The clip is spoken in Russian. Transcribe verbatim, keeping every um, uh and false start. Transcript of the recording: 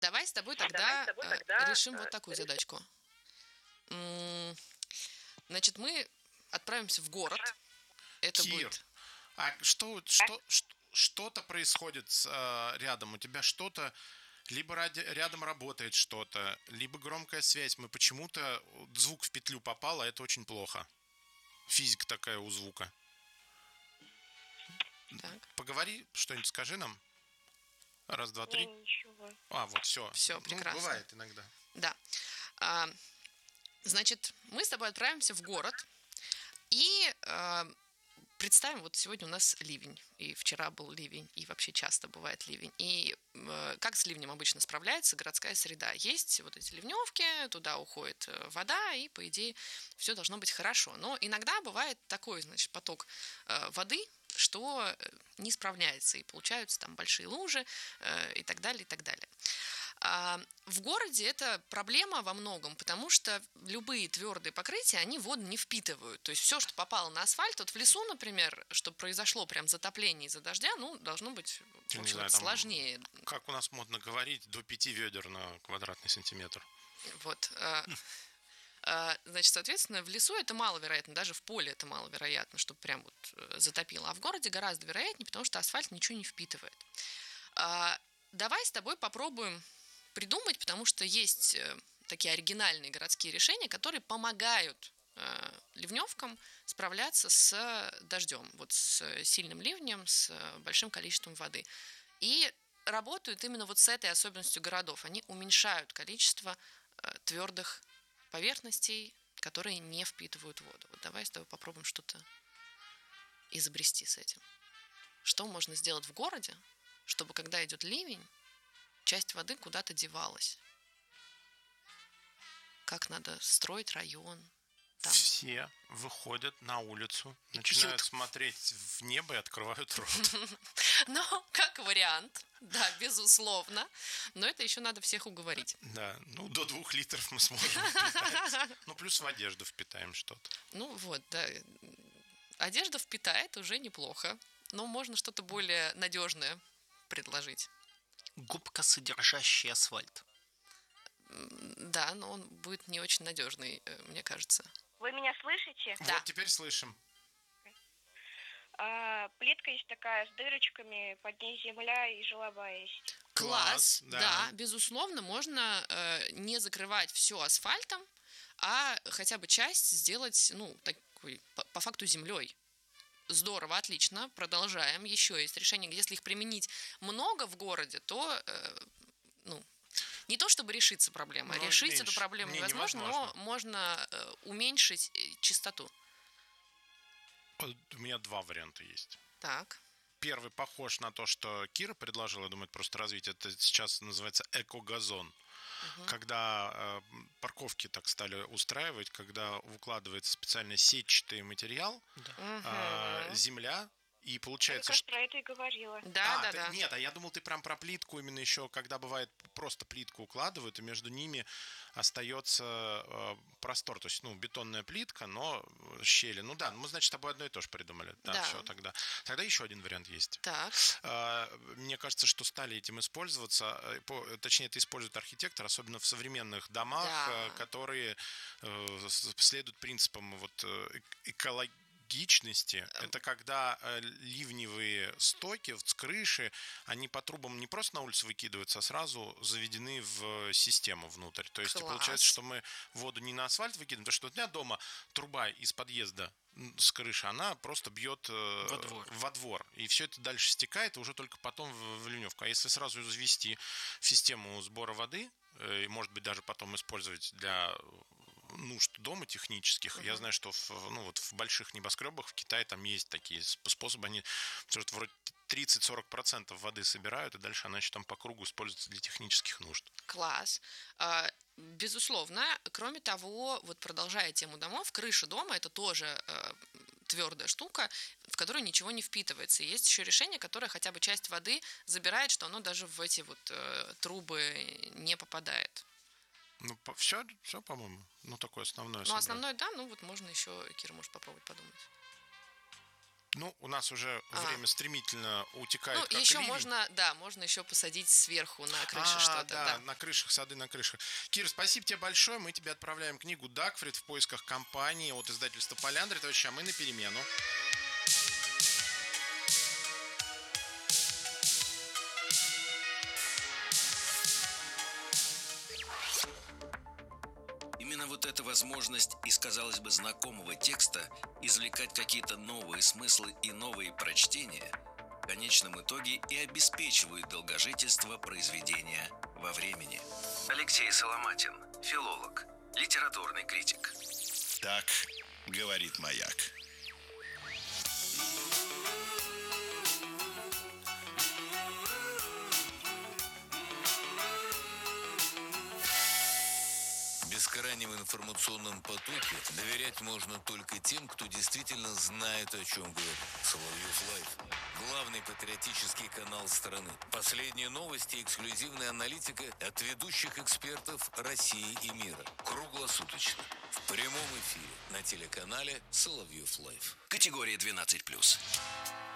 Давай с тобой Давай с тогда тобой э, тогда решим вот э, такую решим. задачку. М, Значит, мы отправимся в город. Это Кир, будет... а что, что, что- что-то происходит с, э, рядом? У тебя что-то, либо ради- рядом работает что-то, либо громкая связь. Мы почему-то звук в петлю попал, а это очень плохо. Физика такая у звука. Так, Поговори, что-нибудь скажи нам. Раз, два, Не, три. ничего. А, вот все. все, Ну, прекрасно. бывает иногда. Да. А, Значит, мы с тобой отправимся в город и а, представим, вот сегодня у нас ливень, и вчера был ливень, и вообще часто бывает ливень. И э, как с ливнем обычно справляется городская среда? Есть вот эти ливневки, туда уходит э, вода, и, по идее, все должно быть хорошо. Но иногда бывает такой, значит, поток э, воды, что э, не справляется, и получаются там большие лужи э, и так далее, и так далее. А в городе это проблема во многом, потому что любые твердые покрытия, они воду не впитывают. То есть все, что попало на асфальт, вот в лесу, например, что произошло прям затопление из-за дождя, ну, должно быть, в Не общем, знаю, это там, сложнее. как у нас модно говорить, до пяти ведер на квадратный сантиметр. Вот. а, а, Значит, соответственно, в лесу это маловероятно, даже в поле это маловероятно, чтобы прям вот э, затопило. А в городе гораздо вероятнее, потому что асфальт ничего не впитывает. А, Давай с тобой попробуем придумать, потому что есть э, такие оригинальные городские решения, которые помогают э, ливневкам справляться с дождем, вот с сильным ливнем, с большим количеством воды. И работают именно вот с этой особенностью городов. Они уменьшают количество э, твердых поверхностей, которые не впитывают воду. Вот давай с тобой попробуем что-то изобрести с этим. Что можно сделать в городе, чтобы когда идет ливень, часть воды куда-то девалась? Как надо строить район? Там. Все выходят на улицу, И начинают пьют. смотреть в небо и открывают рот. Но как вариант, да, безусловно. Но это еще надо всех уговорить. Да, ну до двух литров мы сможем впитать. Ну плюс в одежду впитаем что-то. Ну вот, да. Одежда впитает уже неплохо. Но можно что-то более надежное предложить. Губка, содержащая асфальт. Да, но он будет не очень надежный, э, мне кажется. Вы меня слышите? Да. Вот теперь слышим. А, плитка есть такая с дырочками, под ней земля и желоба есть. Класс, Класс, да. да, безусловно, можно э, не закрывать все асфальтом, а хотя бы часть сделать, ну, такой, по, по факту землей. Здорово, отлично, продолжаем. Еще есть решение, если их применить много в городе, то, э, ну, не то чтобы решится проблема, Ну, решить меньше. эту проблему Не, невозможно, невозможно. но можно э, уменьшить э, частоту. Вот у меня два варианта есть. Так. Первый похож на то, что Кира предложила, я думаю, это просто развить. Это сейчас называется эко-газон. Угу. Когда э, парковки так стали устраивать, когда укладывается специально сетчатый материал, Да. э, Угу. земля, и Я получается, как раз что... про это и говорила. Да, А, да, ты- да. нет, а я думал, ты прям про плитку именно еще, когда бывает просто плитку укладывают, и между ними остается э, простор, то есть, ну, бетонная плитка, но щели. Ну да, мы, значит, с тобой одно и то же придумали. Да, Да. все, тогда. Тогда еще один вариант есть. Так. Э, Мне кажется, что стали этим использоваться, э, по- точнее, это использует архитектор, особенно в современных домах, Да. э, которые э, с- следуют принципам вот э, экологии. Гичности. Это когда э, ливневые стоки вот с крыши, они по трубам не просто на улицу выкидываются, а сразу заведены в систему внутрь. То есть Класс. получается, что мы воду не на асфальт выкидываем, потому что у меня дома труба из подъезда м, с крыши, она просто бьет э, Во двор. во двор. И все это дальше стекает, и уже только потом в, в ливневку. А если сразу ее завести в систему сбора воды, э, и, может быть, даже потом использовать для нужд дома технических. Uh-huh. Я знаю, что в, ну, вот в больших небоскребах в Китае там есть такие способы. Они что-то вроде тридцать-сорок процентов воды собирают, и дальше она еще там по кругу используется для технических нужд. Класс. А, Безусловно. Кроме того, вот продолжая тему домов, крыша дома – это тоже э, твердая штука, в которую ничего не впитывается. И есть еще решение, которое хотя бы часть воды забирает, что оно даже в эти вот э, трубы не попадает. Ну, по, все, все, по-моему. Ну, такое основное. Ну, собрать. основное, да, ну вот можно еще, Кира, может попробовать подумать. Ну, у нас уже А. время стремительно утекает. Ну, как еще ливень. можно, да, можно еще посадить сверху на крыше А, что-то. да, Да. на крышах, сады на крышах. Кир, спасибо тебе большое. Мы тебе отправляем книгу «Дагфрид. В поисках компании» от издательства «Поляндры». Товарищи, а мы на перемену. Именно вот эта возможность из, казалось бы, знакомого текста извлекать какие-то новые смыслы и новые прочтения в конечном итоге и обеспечивают долгожительство произведения во времени. Алексей Соломатин, филолог, литературный критик. Так говорит «Маяк». В бескрайнем информационном потоке доверять можно только тем, кто действительно знает, о чем говорит. Соловьев Лайв. Главный патриотический канал страны. Последние новости и эксклюзивная аналитика от ведущих экспертов России и мира. Круглосуточно. В прямом эфире на телеканале Соловьев Лайв. Категория двенадцать плюс.